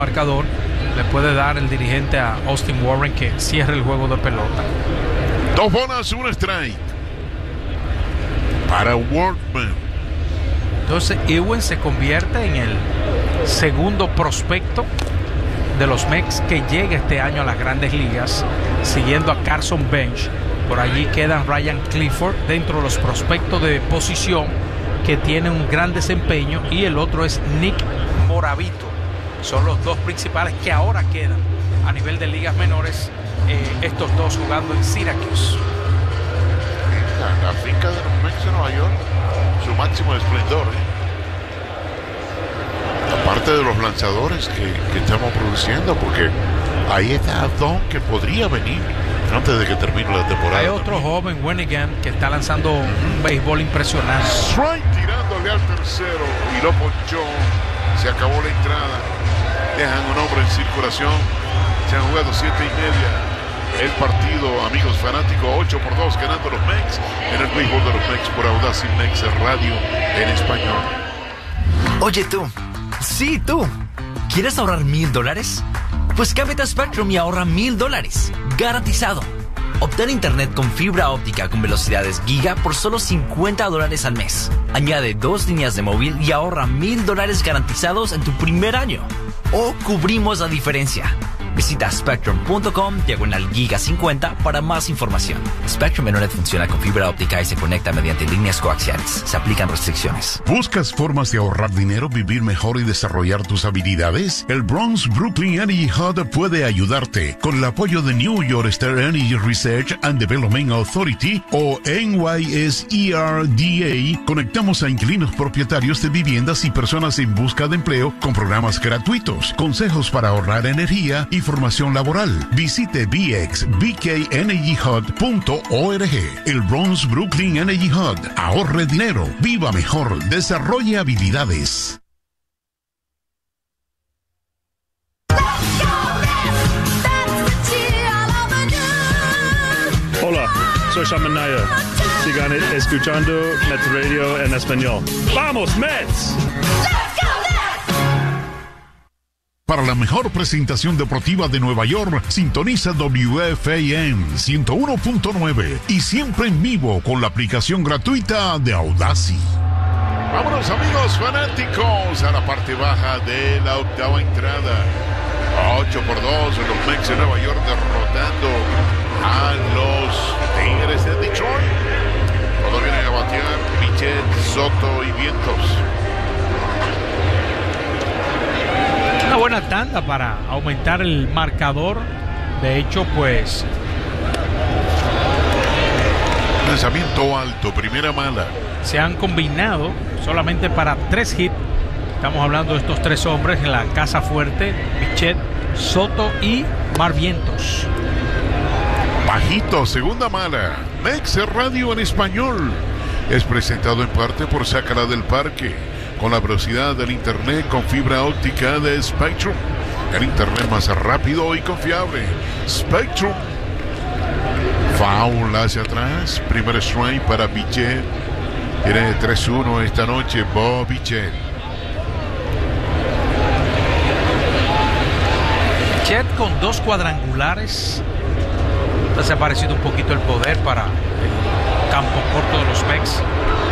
marcador, le puede dar el dirigente a Austin Warren que cierre el juego de pelota. 2 bolas, 1 strike para Workman. Entonces Ewing se convierte en el segundo prospecto de los Mets que llega este año a las grandes ligas, siguiendo a Carson Bench. Por allí quedan Ryan Clifford dentro de los prospectos de posición que tienen un gran desempeño, y el otro es Nick Moravito. Son los dos principales que ahora quedan a nivel de ligas menores, estos dos jugando en Syracuse. La finca de los Mets de Nueva York, su máximo esplendor, aparte de los lanzadores que estamos produciendo, porque ahí está Don, que podría venir antes de que termine la temporada. Hay otro joven, Wenigan, que está lanzando un béisbol impresionante. Strike tirándole al tercero y lo ponchó. Se acabó la entrada. Dejan un hombre en circulación. Se han jugado 7:30 el partido, amigos fanáticos. 8-2 ganando los Mets en el béisbol de los Mets por Audacy Mets Radio en español. Oye tú, sí tú, ¿quieres ahorrar $1,000? Pues cámbiate a Spectrum y ahorra $1,000, garantizado. Obtén internet con fibra óptica con velocidades giga por solo $50 al mes. Añade 2 líneas de móvil y ahorra $1,000 garantizados en tu primer año. O cubrimos la diferencia. Visita spectrum.com/giga50 para más información. Spectrum Internet funciona con fibra óptica y se conecta mediante líneas coaxiales. Se aplican restricciones. ¿Buscas formas de ahorrar dinero, vivir mejor y desarrollar tus habilidades? El Bronx Brooklyn Energy Hub puede ayudarte. Con el apoyo de New York State Energy Research and Development Authority o NYSERDA, conectamos a inquilinos propietarios de viviendas y personas en busca de empleo con programas gratuitos, consejos para ahorrar energía y formación laboral. Visite bkenergyhub.org. El Bronx Brooklyn Energy Hub. Ahorre dinero, viva mejor, desarrolle habilidades. Hola, soy Shaman Naya. Sigan escuchando Mets Radio en español. ¡Vamos, Mets! Para la mejor presentación deportiva de Nueva York, sintoniza WFAN 101.9 y siempre en vivo con la aplicación gratuita de Audacy. Vámonos, amigos fanáticos, a la parte baja de la octava entrada. 8-2, los Mets de Nueva York derrotando a los Tigres de Detroit. Todo viene a batear Bichette, Soto y Vientos. Una buena tanda para aumentar el marcador. De hecho, pues, lanzamiento alto, primera mala. se han combinado solamente para 3 hits. Estamos hablando de estos 3 hombres en la casa fuerte: Bichette, Soto y Marvientos. Bajito, segunda mala. Mets Radio en español es presentado en parte por Sácala del Parque, con la velocidad del internet con fibra óptica de Spectrum. El internet más rápido y confiable. Spectrum. Foul hacia atrás. Primer strike para Bichette. Tiene 3-1 esta noche Bob Bichette. Bichette con 2 cuadrangulares. Entonces ha aparecido un poquito el poder para el campo corto de los Mets.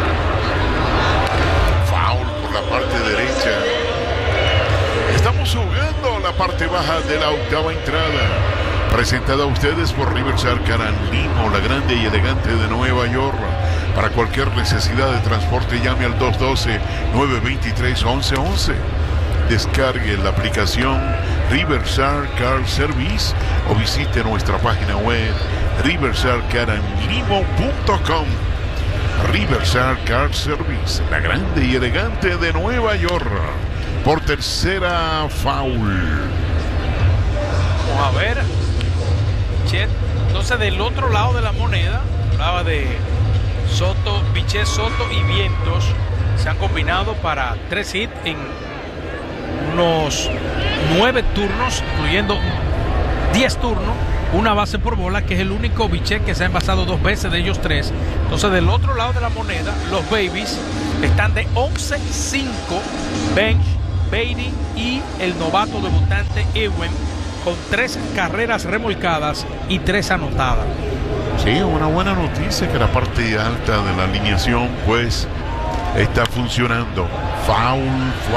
La parte derecha. Estamos jugando la parte baja de la octava entrada, presentada a ustedes por Riverside Car & Limo, la grande y elegante de Nueva York. Para cualquier necesidad de transporte, llame al 212-923-1111. Descargue la aplicación Riverside Car Service o visite nuestra página web riversidecarandlimo.com. Riverside Car Service, la grande y elegante de Nueva York. Por tercera, foul. Vamos a ver. Bichette. Entonces, del otro lado de la moneda, hablaba de Soto, Bichette, Soto y Vientos. Se han combinado para 3 hits en unos 9 turnos, incluyendo 10 turnos. Una base por bola, que es el único Bichette que se ha envasado 2 veces de ellos 3. Entonces, del otro lado de la moneda, los Babies están de 11-5. Bench Beatty y el novato debutante Ewen, con 3 carreras remolcadas y 3 anotadas. Sí, una buena noticia que la parte alta de la alineación pues está funcionando. Foul